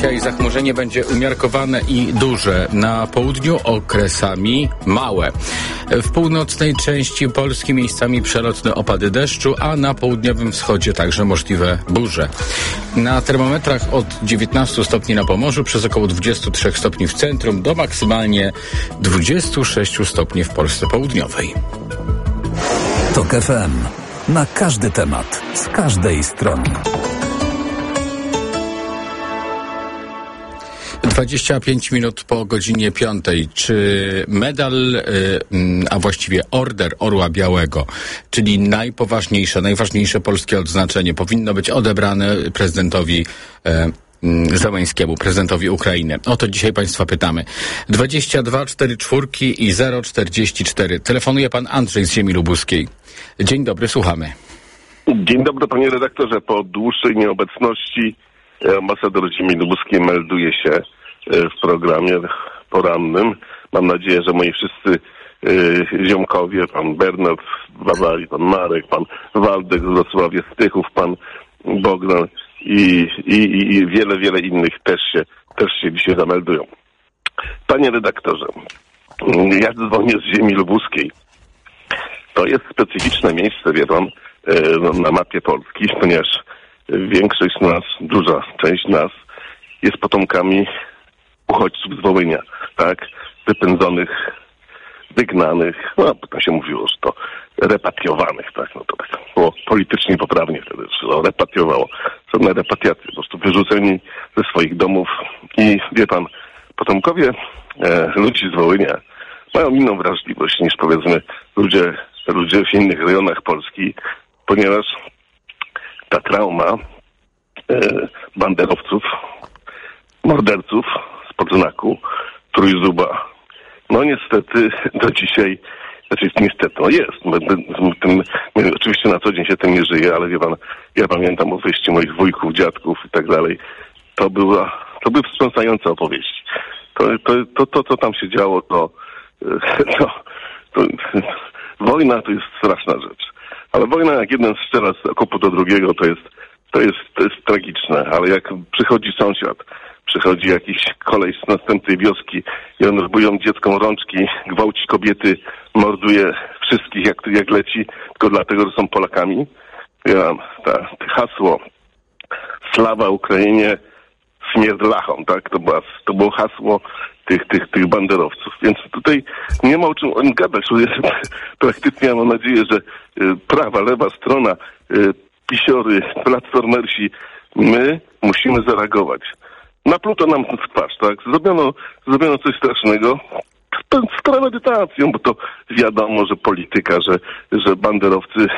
Dzisiaj zachmurzenie będzie umiarkowane i duże. Na południu okresami małe. W północnej części Polski miejscami przelotne opady deszczu, a na południowym wschodzie także możliwe burze. Na termometrach od 19 stopni na Pomorzu, przez około 23 stopni w centrum, do maksymalnie 26 stopni w Polsce południowej. TOK FM. Na każdy temat, z każdej strony. 25 minut po godzinie 5. Czy medal, a właściwie Order Orła Białego, czyli najważniejsze polskie odznaczenie, powinno być odebrane prezydentowi Zełenskiemu, prezydentowi Ukrainy? O to dzisiaj Państwa pytamy. 22 44 i 044. Telefonuje pan Andrzej z ziemi lubuskiej. Dzień dobry, słuchamy. Dzień dobry, panie redaktorze. Po dłuższej nieobecności ambasador ziemi lubuskiej melduje się w programie porannym. Mam nadzieję, że moi wszyscy ziomkowie, pan Bernard z Bawarii, pan Marek, pan Waldek z Wrocławia, Stychów, pan Bogdan i wiele innych też się dzisiaj zameldują. Panie redaktorze, ja dzwonię z ziemi lubuskiej. To jest specyficzne miejsce, wie pan, na mapie Polski, ponieważ większość z nas, duża część nas jest potomkami uchodźców z Wołynia, tak? Wypędzonych, wygnanych, no potem się mówiło, że to repatriowanych, tak? No to tak było politycznie poprawnie wtedy, że to repatiowało. Żadne repatriacje, po prostu wyrzuceni ze swoich domów i wie pan, potomkowie ludzi z Wołynia mają inną wrażliwość niż powiedzmy ludzie w innych rejonach Polski, ponieważ ta trauma banderowców, morderców spod znaku Trójzuba, no niestety do dzisiaj, oczywiście na co dzień się tym nie żyje, ale wie pan, ja pamiętam o wyjściu moich wujków, dziadków i tak dalej. To były wstrząsające opowieści. To co tam się działo, to wojna to jest straszna rzecz. Ale wojna, jak jeden strzela z okopu do drugiego, to jest tragiczne. Ale jak przychodzi sąsiad, przychodzi jakiś koleś z następnej wioski i on bują dzieckom rączki, gwałci kobiety, morduje wszystkich jak leci, tylko dlatego, że są Polakami. Hasło Sława Ukrainie, śmierć Lachom, tak? To było hasło tych banderowców. Więc tutaj nie ma o czym gadać. Praktycznie mam nadzieję, że prawa, lewa strona, pisiory, platformersi, my musimy zareagować. Napluto nam w twarz, tak? Zrobiono coś strasznego. Z premedytacją, bo to wiadomo, że polityka, że banderowcy,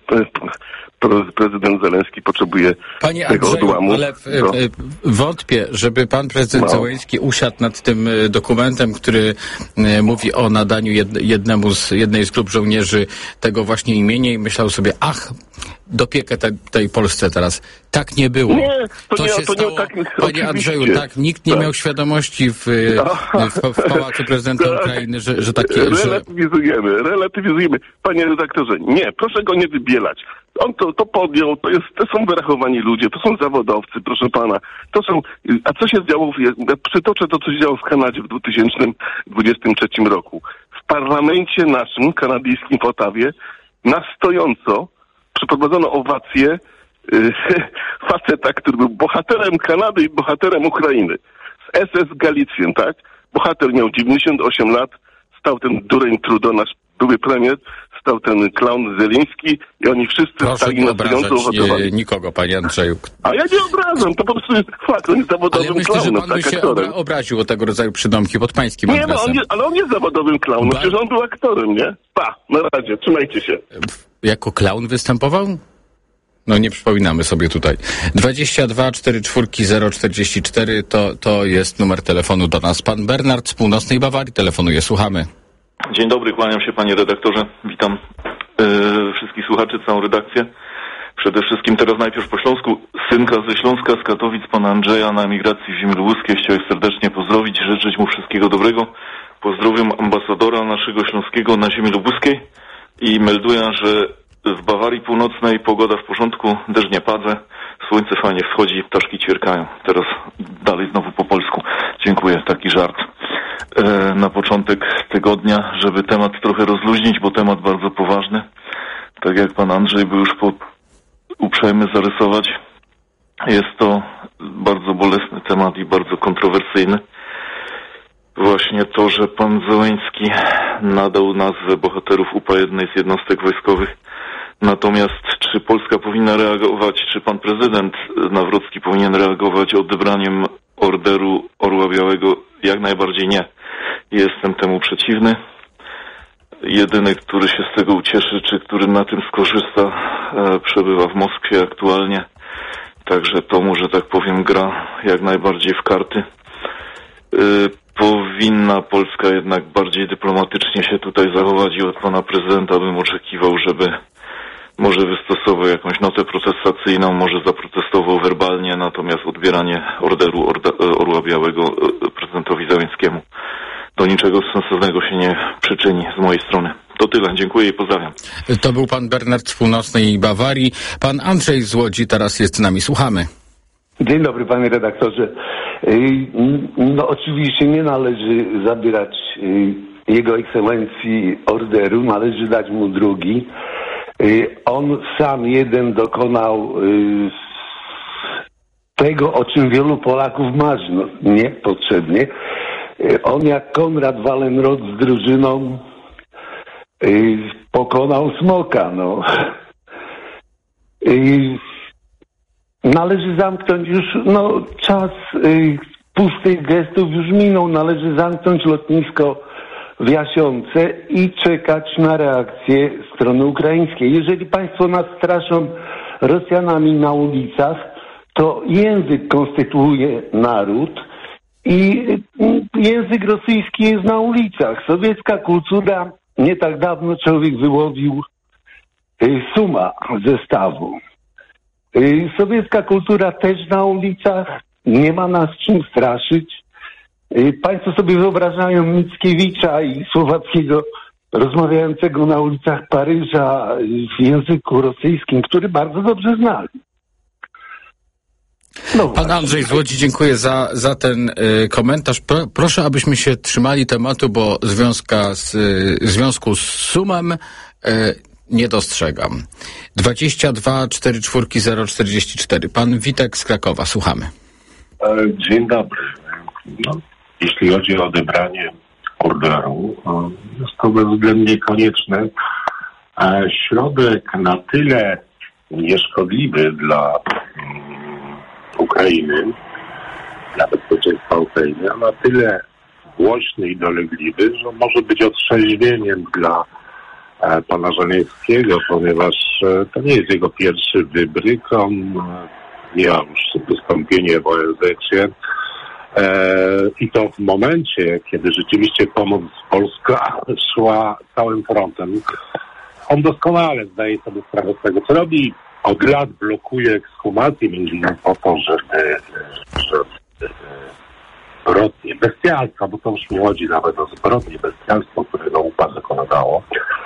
prezydent Zełenski potrzebuje Panie tego Andrzeju, odłamu. Ale wątpię, żeby pan prezydent Zełenski usiadł nad tym dokumentem, który mówi o nadaniu jednej z grup żołnierzy tego właśnie imienia i myślał sobie, dopiekę tej Polsce teraz. Tak nie było. Nie, to się stało. nie tak. Panie Andrzeju, tak, nikt nie miał świadomości w Pałacu Prezydenta Ukrainy, że takie... Relatywizujemy. Panie redaktorze, nie, proszę go nie wybielać. On to podjął, to są wyrachowani ludzie, to są zawodowcy, proszę pana. A co się działo, przytoczę to, co się działo w Kanadzie w 2023 roku. W parlamencie naszym, kanadyjskim w Ottawie, na stojąco przeprowadzono owację faceta, który był bohaterem Kanady i bohaterem Ukrainy. Z SS Galicjen, tak? Bohater miał 98 lat, stał ten dureń Trudeau, nasz były premier, stał ten klaun Zeliński i oni wszyscy stali na stojąco owacowali. Nikogo, panie Andrzeju. A ja nie obrażam, to po prostu jest fakt, on jest zawodowym klaunem. Ale myślę, że pan by się aktorem. obraził o tego rodzaju przydomki pod pańskim adresem. Ale on jest zawodowym klaunem, przecież on był aktorem, nie? Na razie, trzymajcie się. Jako klaun występował? No nie przypominamy sobie tutaj. 22 44 044 to jest numer telefonu do nas. Pan Bernard z północnej Bawarii telefonuje. Słuchamy. Dzień dobry, kłaniam się panie redaktorze. Witam wszystkich słuchaczy, całą redakcję. Przede wszystkim teraz najpierw po śląsku. Synka ze Śląska, z Katowic, pana Andrzeja na emigracji w ziemi lubuskiej. Chciałem serdecznie pozdrowić, życzyć mu wszystkiego dobrego. Pozdrawiam ambasadora naszego śląskiego na ziemi lubuskiej i melduję, że w Bawarii Północnej pogoda w porządku, deszcz nie pada, słońce fajnie wschodzi, ptaszki ćwierkają. Teraz dalej znowu Dziękuję, taki żart na początek tygodnia, żeby temat trochę rozluźnić, bo temat bardzo poważny. Tak jak pan Andrzej był już uprzejmy zarysować, jest to bardzo bolesny temat i bardzo kontrowersyjny. Właśnie to, że pan Zełenski nadał nazwę bohaterów UPA jednej z jednostek wojskowych. Natomiast czy Polska powinna reagować, czy pan prezydent Nawrocki powinien reagować odebraniem Orderu Orła Białego? Jak najbardziej nie. Jestem temu przeciwny. Jedyny, który się z tego ucieszy, czy który na tym skorzysta, przebywa w Moskwie aktualnie. Także to mu, że tak powiem, gra jak najbardziej w karty. Powinna Polska jednak bardziej dyplomatycznie się tutaj zachować i od pana prezydenta bym oczekiwał, żeby może wystosował jakąś notę protestacyjną, może zaprotestował werbalnie, natomiast odbieranie Orderu Orła Białego prezydentowi Zełenskiemu do niczego sensownego się nie przyczyni z mojej strony. To tyle. Dziękuję i pozdrawiam. To był pan Bernard z północnej Bawarii. Pan Andrzej z Łodzi teraz jest z nami. Słuchamy. Dzień dobry, panie redaktorze. No oczywiście nie należy zabierać jego ekscelencji orderu, należy dać mu drugi. On sam jeden dokonał tego, o czym wielu Polaków marzy, no, niepotrzebnie. On jak Konrad Wallenrod z drużyną pokonał smoka, no. Należy zamknąć już, no czas pustych gestów już minął, należy zamknąć lotnisko w Jasiące i czekać na reakcję strony ukraińskiej. Jeżeli państwo nas straszą Rosjanami na ulicach, to język konstytuuje naród i język rosyjski jest na ulicach. Sowiecka kultura, nie tak dawno człowiek wyłowił suma zestawu. Sowiecka kultura też na ulicach, nie ma nas czym straszyć. Państwo sobie wyobrażają Mickiewicza i Słowackiego rozmawiającego na ulicach Paryża w języku rosyjskim, który bardzo dobrze znali. No pan Andrzej z Łodzi, dziękuję za ten komentarz. Proszę, abyśmy się trzymali tematu, bo związku z sumem nie dostrzegam. 22 44 044. Pan Witek z Krakowa, słuchamy. Dzień dobry. No, jeśli chodzi o odebranie orderu, jest to bezwzględnie konieczne. Środek na tyle nieszkodliwy dla Ukrainy, dla bezpieczeństwa Ukrainy, a na tyle głośny i dolegliwy, że może być otrzeźwieniem dla pana Żeleńskiego, ponieważ to nie jest jego pierwszy wybryk. On miał już wystąpienie w ONZ-cie i to w momencie, kiedy rzeczywiście pomoc z Polska szła całym frontem. On doskonale zdaje sobie sprawę z tego, co robi. Od lat blokuje ekshumację, między innymi po to, żeby zbrodnie, bestialstwa, bo to już nie chodzi nawet o zbrodnie, bestialstwo, którego UPA dokonało,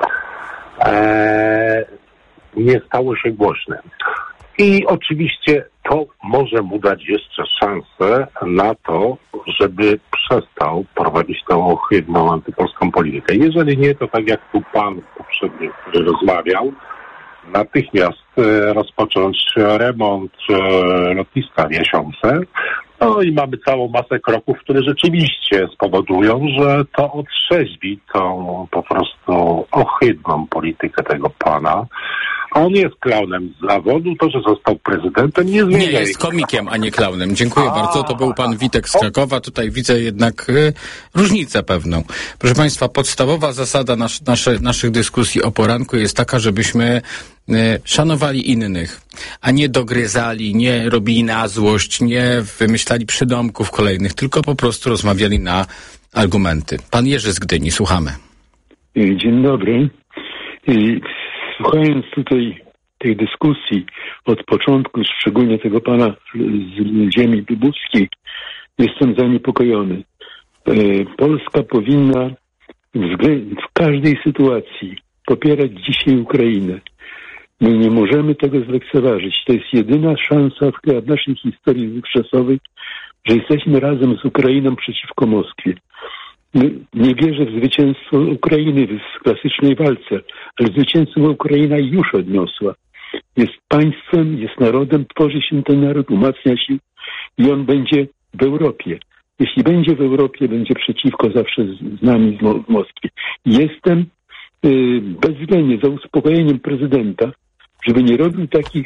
nie stało się głośne. I oczywiście to może mu dać jeszcze szansę na to, żeby przestał prowadzić tą ohydną antypolską politykę. Jeżeli nie, to tak jak tu pan poprzedni, który rozmawiał, natychmiast rozpocząć remont lotniska w Jasiące. No i mamy całą masę kroków, które rzeczywiście spowodują, że to otrzeźwi tą po prostu ohydną politykę tego pana. On jest klaunem z zawodu, to, że został prezydentem, nie zmienia. Nie, jest komikiem, a nie klaunem. Dziękuję bardzo. To był pan Witek z Krakowa. Tutaj widzę jednak różnicę pewną. Proszę państwa, podstawowa zasada naszych dyskusji o poranku jest taka, żebyśmy szanowali innych, a nie dogryzali, nie robili na złość, nie wymyślali przydomków kolejnych, tylko po prostu rozmawiali na argumenty. Pan Jerzy z Gdyni, słuchamy. Dzień dobry. Słuchając tutaj tej dyskusji od początku, szczególnie tego pana z ziemi lubuskiej, jestem zaniepokojony. Polska powinna w każdej sytuacji popierać dzisiaj Ukrainę. My nie możemy tego zlekceważyć. To jest jedyna szansa w naszej historii dotychczasowej, że jesteśmy razem z Ukrainą przeciwko Moskwie. Nie wierzę w zwycięstwo Ukrainy w klasycznej walce, ale zwycięstwo Ukraina już odniosła. Jest państwem, jest narodem, tworzy się ten naród, umacnia się i on będzie w Europie. Jeśli będzie w Europie, będzie przeciwko zawsze z nami w Moskwie. Jestem bezwzględnie za uspokojeniem prezydenta, żeby nie robił takich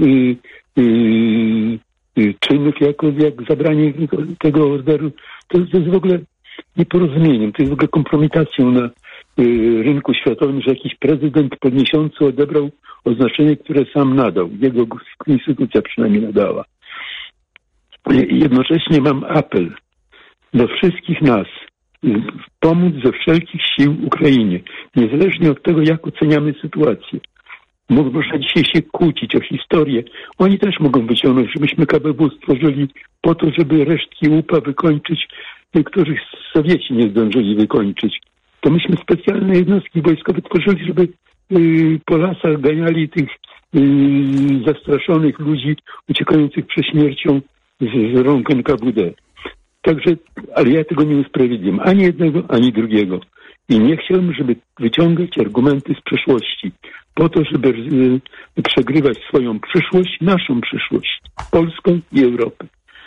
czynów jak zabranie tego orderu. To jest w ogóle nieporozumieniem, to jest w ogóle kompromitacją na rynku światowym, że jakiś prezydent po miesiącu odebrał oznaczenie, które sam nadał. Jego konstytucja przynajmniej nadała. Jednocześnie mam apel do wszystkich nas, pomóc ze wszelkich sił Ukrainie, niezależnie od tego, jak oceniamy sytuację. Można dzisiaj się kłócić o historię. Oni też mogą wyciągnąć, żebyśmy KBW stworzyli po to, żeby resztki łupa wykończyć, których Sowieci nie zdążyli wykończyć. To myśmy specjalne jednostki wojskowe tworzyli, żeby po lasach ganiali tych zastraszonych ludzi uciekających przed śmiercią z rąk NKWD. Także, ale ja tego nie usprawiedliwiam. Ani jednego, ani drugiego. I nie chciałbym, żeby wyciągać argumenty z przeszłości po to, żeby przegrywać swoją przyszłość, naszą przyszłość, polską i Europę.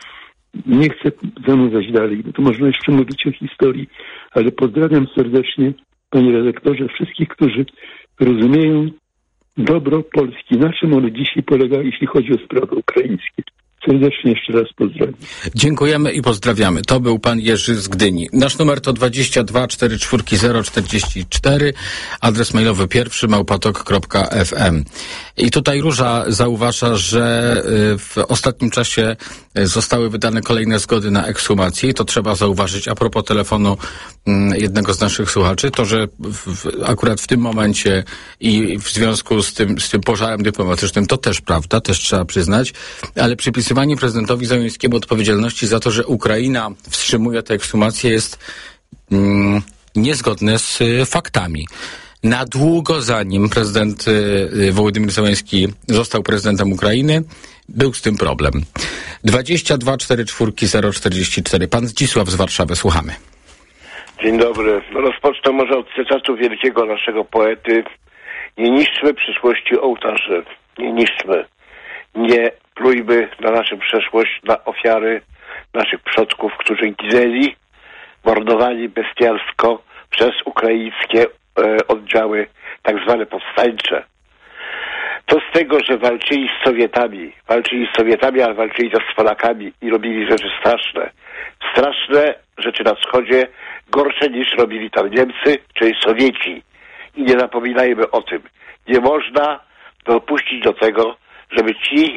Nie chcę zanudzać dalej, bo tu można jeszcze mówić o historii, ale pozdrawiam serdecznie, panie redaktorze, wszystkich, którzy rozumieją dobro Polski. Na czym ono dzisiaj polega, jeśli chodzi o sprawy ukraińskie. Serdecznie jeszcze raz pozdrawiam. Dziękujemy i pozdrawiamy. To był pan Jerzy z Gdyni. Nasz numer to 22 44 044, adres mailowy pierwszy@tok.fm. I tutaj Róża zauważa, że w ostatnim czasie zostały wydane kolejne zgody na ekshumację i to trzeba zauważyć a propos telefonu jednego z naszych słuchaczy, to, że akurat w tym momencie i w związku z tym pożarem dyplomatycznym, to też prawda, też trzeba przyznać, ale przypisywanie prezydentowi Zełenskiemu odpowiedzialności za to, że Ukraina wstrzymuje tę ekshumację jest niezgodne z faktami. Na długo zanim prezydent Wołodymyr Zełenski został prezydentem Ukrainy, był z tym problem. 22 44 044. Pan Zdzisław z Warszawy, słuchamy. Dzień dobry. Rozpocznę może od cytatu wielkiego naszego poety. Nie niszczmy przyszłości ołtarzy. Nie niszczmy. Nie plujmy na naszą przeszłość, na ofiary naszych przodków, którzy ginęli, mordowani bestialsko przez ukraińskie oddziały tak zwane powstańcze. To z tego, że walczyli z Sowietami, ale walczyli też z Polakami i robili rzeczy straszne. Straszne rzeczy na wschodzie, gorsze niż robili tam Niemcy, czyli Sowieci. I nie zapominajmy o tym. Nie można dopuścić do tego, żeby ci